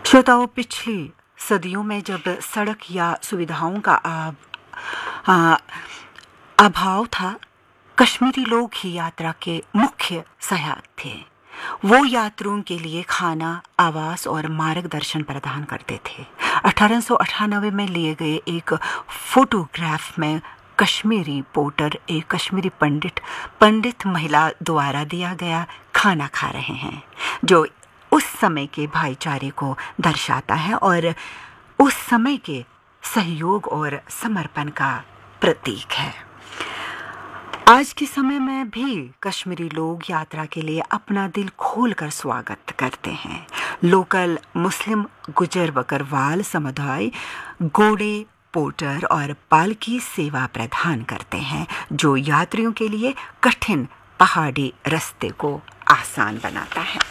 श्रोताओं, पिछली सदियों में जब सड़क या सुविधाओं का अभाव था, कश्मीरी लोग ही यात्रा के मुख्य सहायक थे। वो यात्रियों के लिए खाना, आवास और मार्गदर्शन प्रदान करते थे। 1898 में लिए गए एक फोटोग्राफ में कश्मीरी पोर्टर एक कश्मीरी पंडित महिला द्वारा दिया गया खाना खा रहे हैं, जो उस समय के भाईचारे को दर्शाता है और उस समय के सहयोग और समर्पण का प्रतीक है। आज के समय में भी कश्मीरी लोग यात्रा के लिए अपना दिल खोलकर स्वागत करते हैं। लोकल मुस्लिम, गुजर बकरवाल समुदाय घोड़े, पोर्टर और पालकी सेवा प्रदान करते हैं, जो यात्रियों के लिए कठिन पहाड़ी रास्ते को आसान बनाता है।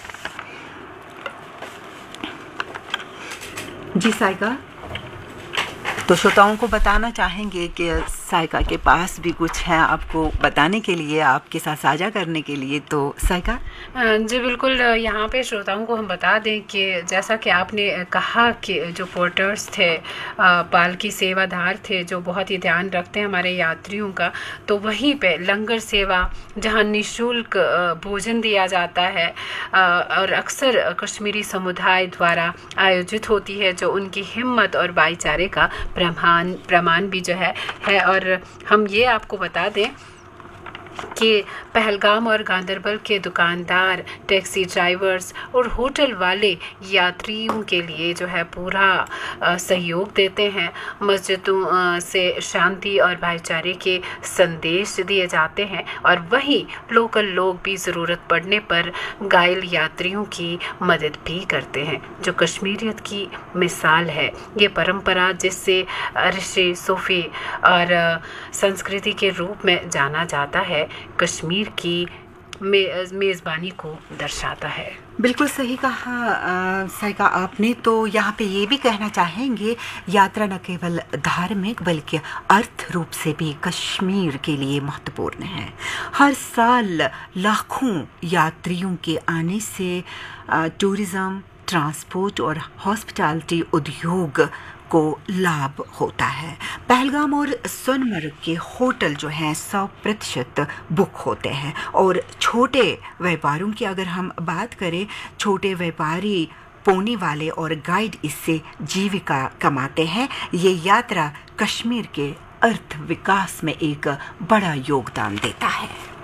जी साइका, तो श्रोताओं को बताना चाहेंगे कि साइका के पास भी कुछ है आपको बताने के लिए, आपके साथ साझा करने के लिए। तो साइका जी बिल्कुल, यहाँ पे श्रोताओं को हम बता दें कि जैसा कि आपने कहा कि जो पोर्टर्स थे, पालकी सेवादार थे, जो बहुत ही ध्यान रखते हैं हमारे यात्रियों का, तो वहीं पे लंगर सेवा जहाँ निःशुल्क भोजन दिया जाता है और अक्सर कश्मीरी समुदाय द्वारा आयोजित होती है, जो उनकी हिम्मत और भाईचारे का प्रमाण भी जो है। और हम ये आपको बता दें कि पहलगाम और गांदरबल के दुकानदार, टैक्सी ड्राइवर्स और होटल वाले यात्रियों के लिए जो है पूरा सहयोग देते हैं। मस्जिदों से शांति और भाईचारे के संदेश दिए जाते हैं और वहीं लोकल लोग भी ज़रूरत पड़ने पर घायल यात्रियों की मदद भी करते हैं, जो कश्मीरियत की मिसाल है। ये परंपरा जिससे ऋषि सूफी और संस्कृति के रूप में जाना जाता है, कश्मीर की मेज़बानी को दर्शाता है। बिल्कुल सही कहा साइका आपने। तो यहाँ पे ये भी कहना चाहेंगे, यात्रा न केवल धार्मिक बल्कि अर्थ रूप से भी कश्मीर के लिए महत्वपूर्ण है। हर साल लाखों यात्रियों के आने से टूरिज़्म, ट्रांसपोर्ट और हॉस्पिटैलिटी उद्योग को लाभ होता है। पहलगाम और सोनमर्ग के होटल जो हैं 100% बुक होते हैं और छोटे व्यापारियों की अगर हम बात करें, छोटे व्यापारी, पोनी वाले और गाइड इससे जीविका कमाते हैं। ये यात्रा कश्मीर के अर्थ विकास में एक बड़ा योगदान देता है।